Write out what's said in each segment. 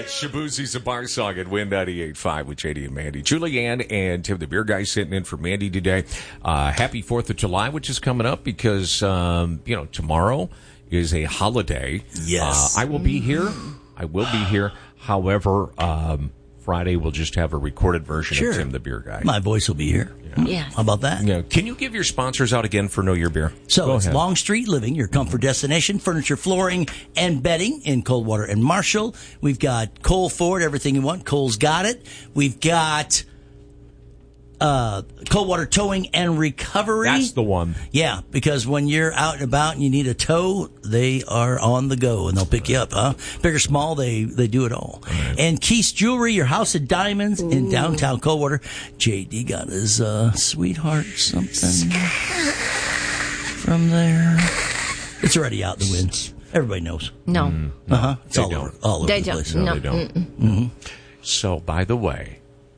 It's Shabuzi's a bar song at Win 98.5 with JD and Mandy. Julianne and Tim, the beer guy, sitting in for Mandy today. Happy 4th of July, which is coming up because, tomorrow is a holiday. Yes. I will be here. However, Friday we'll just have a recorded version of Tim, the beer guy. My voice will be here. Yes. How about that? Yeah. Can you give your sponsors out again for Know Your Beer? So Go it's ahead. Long Street Living, your comfort destination, furniture, flooring, and bedding in Coldwater and Marshall. We've got Cole Ford, everything you want. Cole's got it. We've got Coldwater Towing and Recovery. That's the one. Yeah, because when you're out and about and you need a tow, they are on the go and they'll pick you up, huh? Big or small, they do it all. Right. And Keith's Jewelry, your house of diamonds in downtown Coldwater. JD got his sweetheart something from there. It's already out in the wind. Everybody knows. No. It's all over They the don't. place. No. They don't. So, by the way,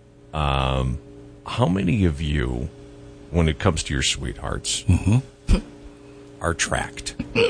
how many of you, when it comes to your sweethearts, are tracked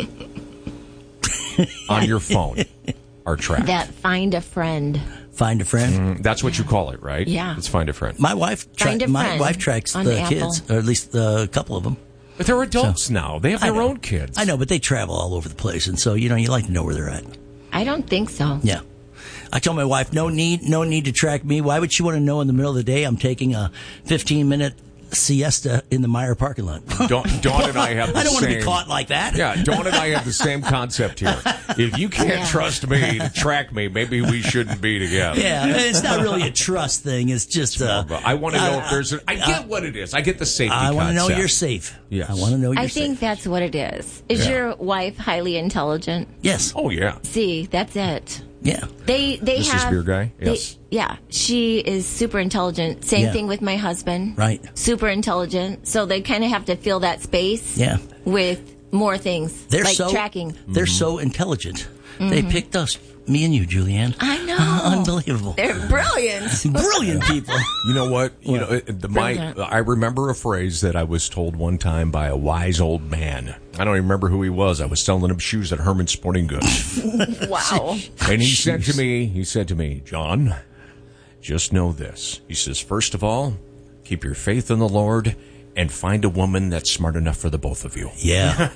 on your phone? Are tracked. That find a friend. Find a friend. That's what you call it, right? Yeah. It's find a friend. My wife Find a friend tracks on the Apple. kids, or at least a couple of them. But they're adults now. They have I their know. own kids. I know, but they travel all over the place, and so you like to know where they're at. I don't think so. Yeah. I told my wife, no need to track me. Why would she want to know in the middle of the day I'm taking a 15-minute siesta in the Meijer parking lot? Dawn and I have the same... I don't want to be caught like that. Yeah, Dawn and I have the same concept here. If you can't trust me to track me, maybe we shouldn't be together. Yeah, it's not really a trust thing. It's just... I want to know if there's... I get what it is. I get the safety I want to know concept. you're safe. Yes. I want to know you're I safe. think that's what it is. Is your wife highly intelligent? Yes. Oh, yeah. See, that's it. Yeah. They This have... is beer guy? Yes. Yeah. She is super intelligent. Same Yeah. thing with my husband. Right. Super intelligent. So they kind of have to fill that space Yeah. with more things. They're like so tracking. They're so intelligent. They picked us, me and you, Julianne. I know. Unbelievable. They're brilliant. Brilliant people. You know what? Brilliant. I remember a phrase that I was told one time by a wise old man. I don't even remember who he was. I was selling him shoes at Herman Sporting Goods. Wow. And he said to me, John, just know this. He says, first of all, keep your faith in the Lord and find a woman that's smart enough for the both of you. Yeah.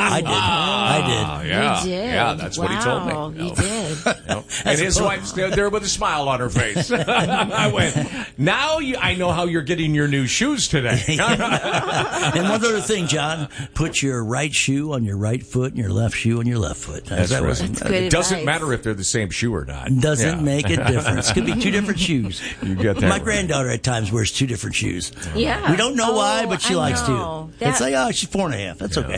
I did. Yeah. You did. Yeah, that's what he told me. Wow, you did. And his wife's there with a smile on her face. I went, now I know how you're getting your new shoes today. And one other thing, John, put your right shoe on your right foot and your left shoe on your left foot. That's right. That's good It doesn't advice. matter if they're the same shoe or not. Doesn't Yeah. make a difference. Could be two different shoes. You get that My right. granddaughter at times wears two different shoes. Yeah. We don't know why, but she I likes know. to. It's like, she's 4.5. That's okay.